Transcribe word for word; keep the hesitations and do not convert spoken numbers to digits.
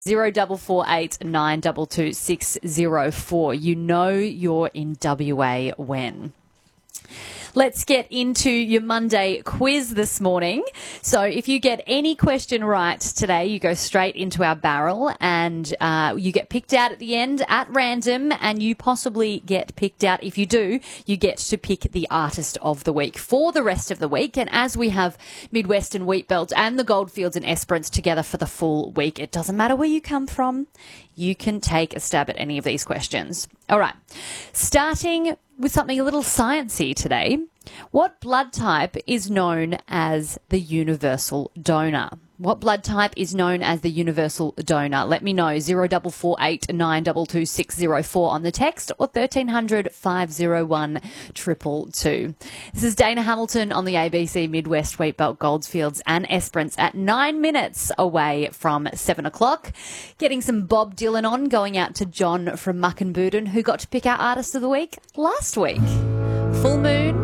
Zero double four eight nine double two six zero four. You know you're in W A when. Let's get into your Monday quiz this morning. So if you get any question right today, you go straight into our barrel and uh, you get picked out at the end at random, and you possibly get picked out. If you do, you get to pick the artist of the week for the rest of the week. And as we have Midwest and Wheatbelt and the Goldfields and Esperance together for the full week, it doesn't matter where you come from. You can take a stab at any of these questions. All right. Starting with something a little sciencey today. What blood type is known as the universal donor? What blood type is known as the universal donor? Let me know. Zero double four eight nine double two six zero four on the text, or thirteen hundred five zero one triple two. This is Dana Hamilton on the A B C Midwest Wheatbelt Goldfields and Esperance at nine minutes away from seven o'clock. Getting some Bob Dylan on, going out to John from Muckenbooden, who got to pick our artist of the week last week. Full Moon